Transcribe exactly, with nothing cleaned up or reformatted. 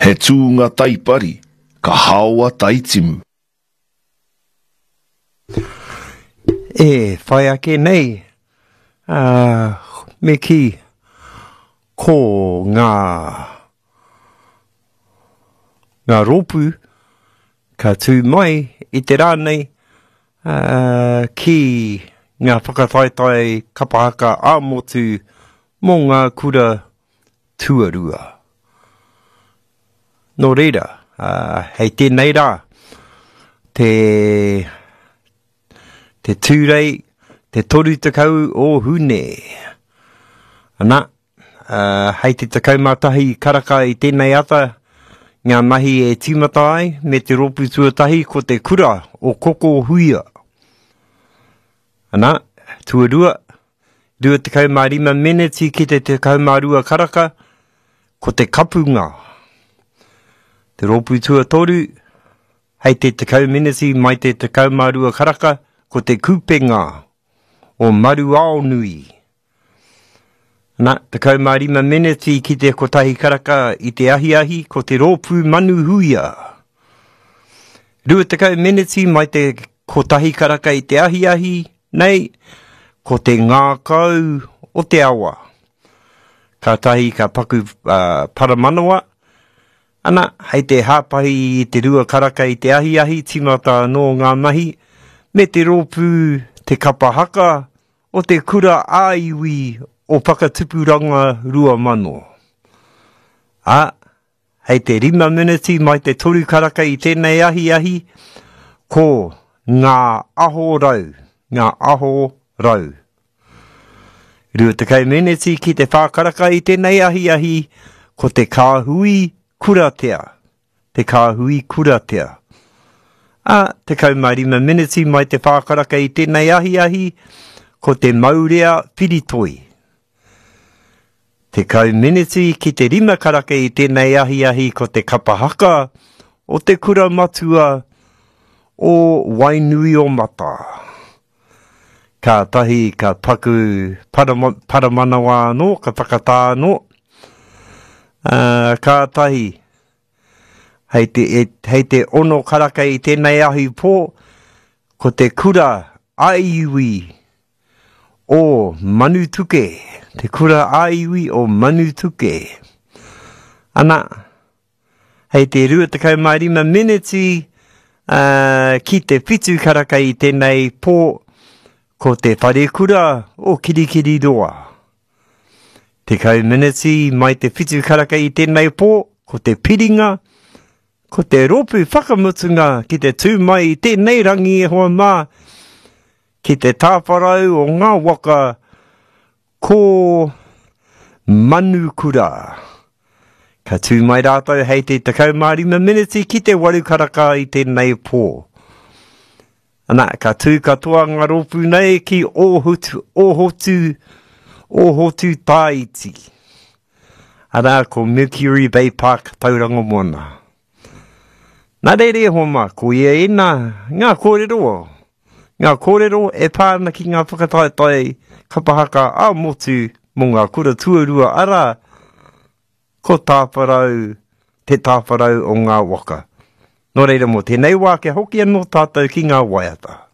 He tūnga taipari, ka haua taitimu. E, whai ake nei, uh, me ki, ko ngā, ngā ropu, ka tū mai i te rānei, uh, ki ngā whakataitai kapahaka āmotu mō ngā kura tuarua. Nō reira, uh, hei tēnei rā, te, te tūrei, te toru takau o hune. Ana, uh, hei te takau mātahi karaka i tēnei ata, ngā mahi e tīmata ai, me te ropu tuatahi ko te kura o koko huia. Ana, tuarua, rua tekau mā rima meneti ki te tekau mā rua karaka, ko te kapunga. Te ropu tuatoru, hei te tekau meneti mai te tekau mā rua karaka, ko te kupenga o maru ao nui. Nā, tekau mā rima meneti ki te kotahi karaka i te ahi ahi, ko te ropu manu huia. Rua tekau meneti mai te kotahi karaka i te ahi ahi, nei, ko te ngā kau o te awa. Ka tahi ka paku uh, paramanawa, ana, hei te hāpahi i te rua karaka i te ahi ahi, timata no ngā mahi, me te ropu te kapahaka o te kura āiwi o Pakatupuranga rua mano. A, hei te rima miniti mai te toru karaka i tēnei ahi ahi, ko ngā aho rau, ngā aho rau. Rua tekau miniti ki te whākaraka i tēnei ahi ahi, ko te kāhui kuratea, te kāhui kuratea. A, te kaumarima miniti mai te whākaraka i tēnei ahi ahi, ko te maurea piritoi. Te kau miniti ki te rima karaka i tēnei ahi ahi, ko te kapahaka o te kura matua o Wainui o Mata. Ka tahi ka paku parama, paramanawa no, ka whakatā no. Uh, ka tahi Hei te, e, hei te ono karaka i tēnei ahi pō, ko te kura aiwi o Manutuke. Te kura aiwi o Manutuke. Ana, hei te rua tekau mai rima miniti uh, ki te whitu karaka i tēnei pō, ko te wharekura o Kirikiriroa. Te kau miniti mai te whitu karaka i tēnei pō, ko te piringa, ko te ropu whakamutunga ki te tū mai i tēnei rangi e hoa mā, ki te tāwharau o ngā waka ko Manukura. Ka tū mai rātou hei te tekau mārima miniti ki te waru karaka i tēnei pō. Ana, ka tū katoa ngā ropu nei ki Ohotu, Ohotu, Ohotu Tāiti. Ana, ko Mercury Bay Park, Tauranga Moana. Nā reire homa, ko ia ena, ngā kōrero. Ngā kōrero e pāna ki ngā whakataitai kapahaka a motu mō ngā kura tuarua ara, ko tāwharau, te tāwharau o ngā waka. Nō reira mō tēnei wā ke hoki anō tātou ki ngā waiata.